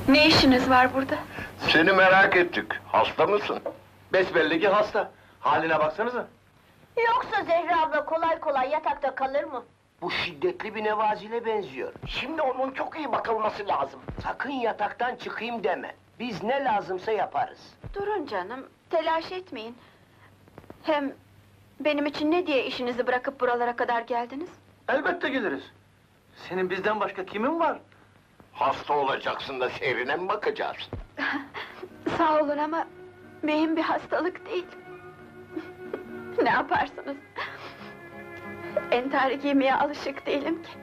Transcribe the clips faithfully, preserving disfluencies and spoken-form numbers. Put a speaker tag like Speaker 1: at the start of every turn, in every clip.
Speaker 1: Ne işiniz var burada?
Speaker 2: Seni merak ettik. Hasta mısın?
Speaker 3: Besbelli ki hasta. Haline baksanıza.
Speaker 4: Yoksa Zehra abla kolay kolay yatakta kalır mı?
Speaker 5: Bu şiddetli bir nevazile benziyor. Şimdi onun çok iyi bakılması lazım. Sakın yataktan çıkayım deme. Biz ne lazımsa yaparız.
Speaker 1: Durun canım, telaş etmeyin. Hem benim için ne diye işinizi bırakıp buralara kadar geldiniz?
Speaker 3: Elbette geliriz. Senin bizden başka kimin var?
Speaker 2: Hasta olacaksın da seyrine mi bakacağız?
Speaker 1: Sağ olun ama mühim bir hastalık değil. Ne yaparsınız? Entari giymeye alışık değilim ki.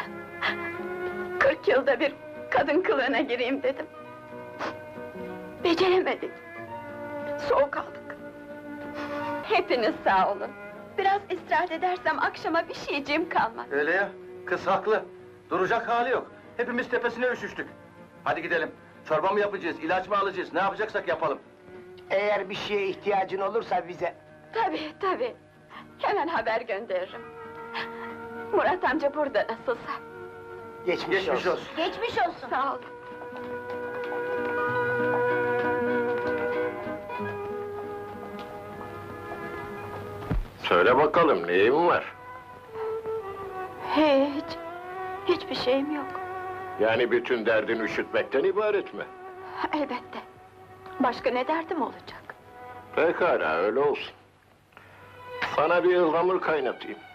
Speaker 1: Kırk yılda bir kadın kılığına gireyim dedim. Beceremedik. Soğuk aldık. Hepiniz sağ olun. Biraz istirahat edersem akşama bir şeyciğim kalmaz.
Speaker 3: Öyle ya, kız haklı. Duracak hali yok. Hepimiz tepesine üşüştük. Hadi gidelim. Çorba mı yapacağız, ilaç mı alacağız, ne yapacaksak yapalım.
Speaker 5: Eğer bir şeye ihtiyacın olursa bize...
Speaker 1: Tabii tabii. Hemen haber gönderirim. Murat amca burada nasılsa.
Speaker 5: Geçmiş,
Speaker 3: Geçmiş
Speaker 5: olsun.
Speaker 3: olsun.
Speaker 4: Geçmiş olsun.
Speaker 1: Sağ olun.
Speaker 2: Söyle bakalım, neyin var?
Speaker 1: Hiç. Hiçbir şeyim yok.
Speaker 2: Yani bütün derdin üşütmekten ibaret mi?
Speaker 1: Elbette. Başka ne derdim olacak?
Speaker 2: Pekala, öyle olsun. Sana bir ıhlamur kaynatayım.